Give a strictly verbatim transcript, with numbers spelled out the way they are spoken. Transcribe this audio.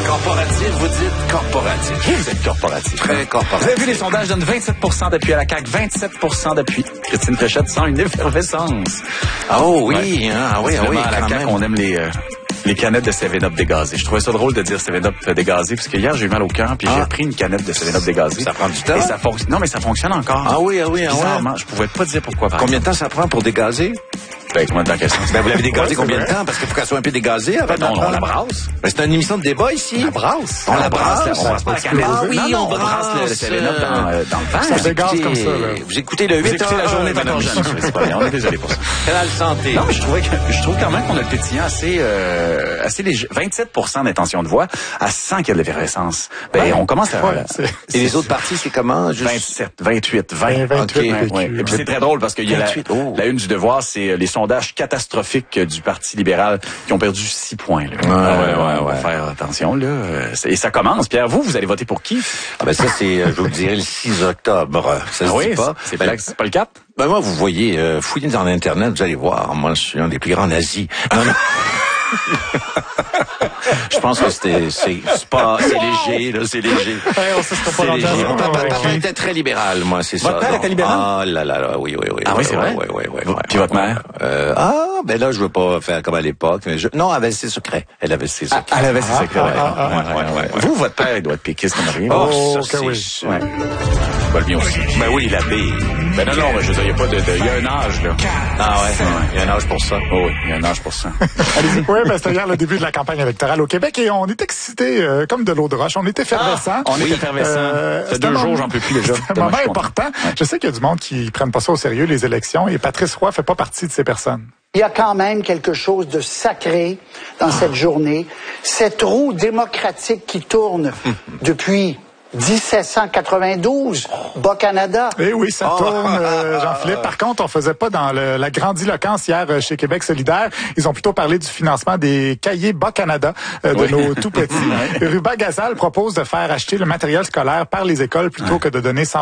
Corporatif, vous dites corporatif. Vous êtes corporatif. Très corporatif. Vous avez vu, les sondages donnent vingt-sept pour cent d'appui à la C A Q, vingt-sept pour cent d'appui. Christine Fréchette sent une effervescence. Oh oui, ouais. hein, ah oui, ah oui, à la quand C A Q, même. on aime les... Euh, les canettes de seven up dégazées. Je trouvais ça drôle de dire seven up dégazé parce que hier, j'ai eu mal au cœur puis ah. j'ai pris une canette de seven up dégazée. Ça prend du temps? Et ça fonctionne. Non, mais ça fonctionne encore. Ah oui, ah oui, ah Bizarrement, ouais. je pouvais pas dire pourquoi. Combien de temps ça prend pour dégazer? Ben, comment de la question? Ben, vous l'avez dégazé Ouais, combien vrai. de temps? Parce qu'il faut qu'elle soit un peu dégazée avant Ben de non, la on la prendre. brasse. Ben, c'est une émission de débat ici. La brasse. On la brasse. On brasse pas la canette. Ah oui, non, non, on on brasse le, le seven up dans, euh, dans le verre. Ça Vous dégaze écoutez- comme ça, là. Vous écoutez le Vous huit écoutez la journée madame Madame Jeanne. C'est pas bien, on est désolé pour ça. Canal Santé. Non, mais je trouvais que, je trouve quand même qu'on a le pétillant assez, euh, assez léger. vingt-sept pour cent d'intention de voix. À cent qu'il y a de l'effervescence. Ben, Ouais. on commence à, Ouais, c'est- Et les autres parties, c'est comment? Juste... vingt-sept, vingt-huit, vingt. vingt-huit, Ok, ouais. Et puis c'est très drôle parce qu'il y a la, vingt-huit, oh. la une du Devoir, c'est les sondages catastrophiques du Parti libéral qui ont perdu six points. Là. Ouais, ouais, On va ouais. faire attention là. Et ça commence. Pierre, vous, vous allez voter pour qui? Ah ben ça, c'est, euh, je vous le dirai, le six octobre. Ça se Ah oui, dit pas. c'est Ben, pas, c'est pas le quatre? ben moi, vous voyez, euh, fouillez dans Internet, vous allez voir. Moi, je suis un des plus grands nazis. Non, non. Je pense que c'était, c'est, c'est pas, c'est léger, là, c'est léger. Ouais, on se serait pas C'est rendu léger. à Mon ça, papa, ouais. papa était très libéral, moi, c'est ça. Votre père Donc, était libéral? Ah là là là, oui, oui, oui. Ah oui, c'est vrai? Oui, oui, oui. Vous- puis votre mère? Euh, ah, ben là, je veux pas faire comme à l'époque. Mais je... Non, elle avait ses secrets. Elle avait ses secrets. Elle avait ses secrets. ouais. ah, ah, Ouais, ouais, ouais, ouais. Vous, votre père, il doit être péquiste comme rien. Oh, Oh, ça, que c'est oui. sûr. Ouais. Pas le mien aussi. Ben oui, l'abbé. Ben non, non, mais je veux dire, il y a pas de, de- il y a un âge, là. Ah ouais, il y a un âge pour ça. Oh oui, il y a un âge pour ça. Oui, ben, c'était hier le début de la campagne électorale au Québec et on est excités euh, comme de l'eau de roche. On est effervescents. On est Oui. effervescent. Euh, Ça fait c'est deux un jours, moment- j'en peux plus déjà. C'est un Demain, moment je suis content. important. Ouais. Je sais qu'il y a du monde qui prennent pas ça au sérieux, les élections, et Patrice Roy fait pas partie de ces personnes. Il y a quand même quelque chose de sacré dans cette journée. Cette roue démocratique qui tourne depuis dix-sept cent quatre-vingt-douze, Bas-Canada. Eh oui, ça tourne, euh, Jean-Philippe. Par contre, on faisait pas dans le, la grandiloquence hier euh, chez Québec solidaire. Ils ont plutôt parlé du financement des cahiers Bas-Canada euh, de Oui. nos tout petits. Ruba Gazal propose de faire acheter le matériel scolaire par les écoles plutôt que de donner cent